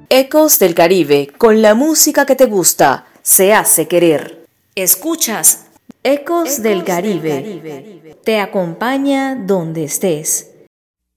Ecos del Caribe, con la música que te gusta, se hace querer. Escuchas Ecos del Caribe. Te acompaña donde estés.